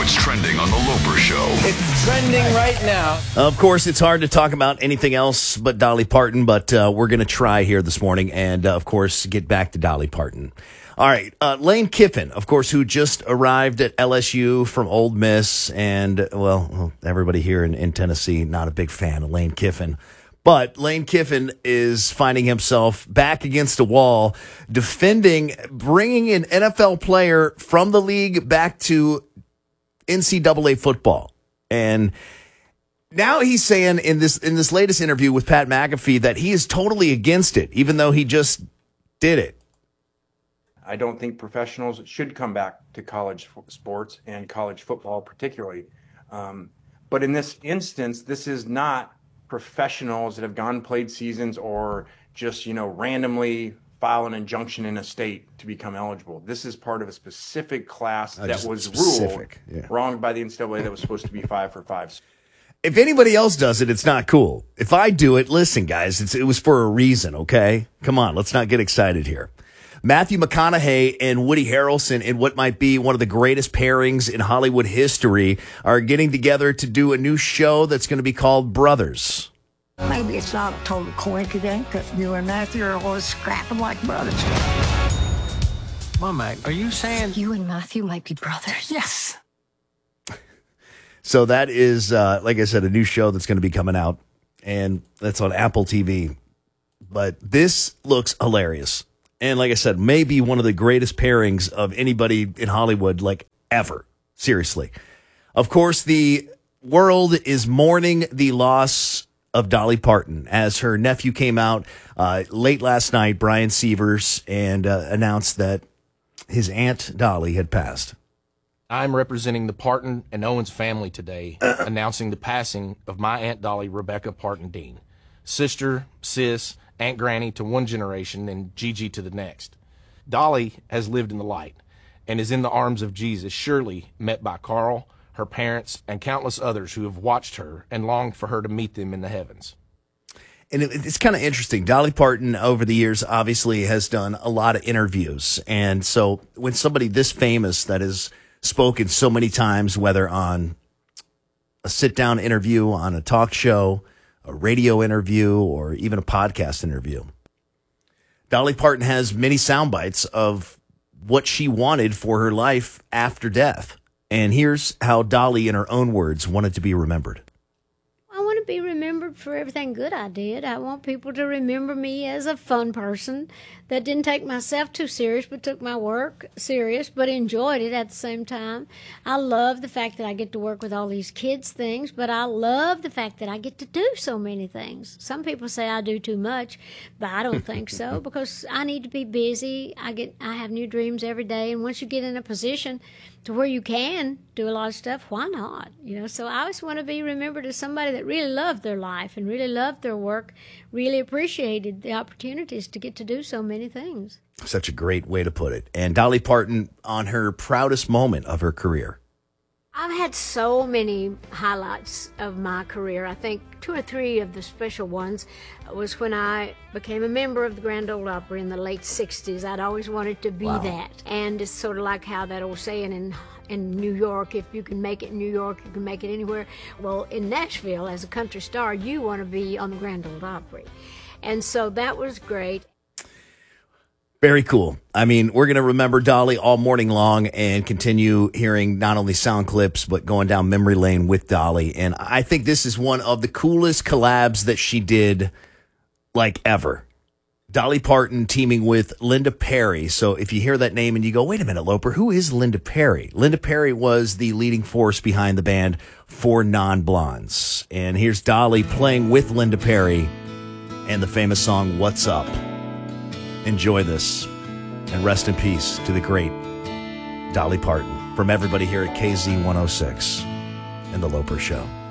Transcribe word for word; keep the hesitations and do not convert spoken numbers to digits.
what's trending on The Loper Show. It's trending right now. Of course, it's hard to talk about anything else but Dolly Parton, but uh, we're going to try here this morning and, uh, of course, get back to Dolly Parton. All right, uh, Lane Kiffin, of course, who just arrived at L S U from Ole Miss, and, well, everybody here in, in Tennessee, not a big fan of Lane Kiffin. But Lane Kiffin is finding himself back against a wall, defending, bringing an N F L player from the league back to N C double A football. And now he's saying in this in this latest interview with Pat McAfee that he is totally against it, even though he just did it. I don't think professionals should come back to college sports and college football particularly. Um, but in this instance, this is not professionals that have gone played seasons or just, you know, randomly file an injunction in a state to become eligible. This is part of a specific class uh, that was specific, ruled yeah. wronged by the N C double A that was supposed to be five for five. If anybody else does it, it's not cool. If I do it, listen, guys, it's, it was for a reason, okay? Come on, let's not get excited here. Matthew McConaughey and Woody Harrelson, in what might be one of the greatest pairings in Hollywood history, are getting together to do a new show that's going to be called Brothers. Maybe it's not a total coincidence that you and Matthew are always scrapping like brothers. Well, Mac, are you saying you and Matthew might be brothers? Yes. So that is, uh, like I said, a new show that's going to be coming out, and that's on Apple T V. But this looks hilarious. And like I said, maybe one of the greatest pairings of anybody in Hollywood, like ever. Seriously. Of course, the world is mourning the loss of Dolly Parton as her nephew came out uh, late last night, Brian Sievers, and uh, announced that his aunt Dolly had passed. I'm representing the Parton and Owens family today, announcing the passing of my Aunt Dolly, Rebecca Parton Dean, sister, sis, Aunt Granny to one generation and Gigi to the next. Dolly has lived in the light and is in the arms of Jesus, surely met by Carl, her parents, and countless others who have watched her and longed for her to meet them in the heavens. And it's kind of interesting. Dolly Parton, over the years, obviously has done a lot of interviews. And so when somebody this famous that has spoken so many times, whether on a sit-down interview, on a talk show, a radio interview, or even a podcast interview, Dolly Parton has many sound bites of what she wanted for her life after death. And here's how Dolly, in her own words, wanted to be remembered. I want to be remembered for everything good I did. I want people to remember me as a fun person that didn't take myself too serious, but took my work serious, but enjoyed it at the same time. I love the fact that I get to work with all these kids' things, but I love the fact that I get to do so many things. Some people say I do too much, but I don't think so, because I need to be busy. I get, I have new dreams every day, and once you get in a position to where you can do a lot of stuff, why not? You know, so I always want to be remembered as somebody that really loved their life and really loved their work, really appreciated the opportunities to get to do so many things. Such a great way to put it. And Dolly Parton on her proudest moment of her career. I've had so many highlights of my career. I think two or three of the special ones was when I became a member of the Grand Ole Opry in the late sixties. I'd always wanted to be Wow. that. And it's sort of like how that old saying in in New York, if you can make it in New York, you can make it anywhere. Well, in Nashville, as a country star, you want to be on the Grand Ole Opry. And so that was great. Very cool. I mean, we're going to remember Dolly all morning long and continue hearing not only sound clips, but going down memory lane with Dolly. And I think this is one of the coolest collabs that she did, like, ever. Dolly Parton teaming with Linda Perry. So if you hear that name and you go, wait a minute, Loper, who is Linda Perry? Linda Perry was the leading force behind the band Four Non-Blondes. And here's Dolly playing with Linda Perry and the famous song, What's Up? Enjoy this, and rest in peace to the great Dolly Parton. From everybody here at K Z one oh six and The Loper Show.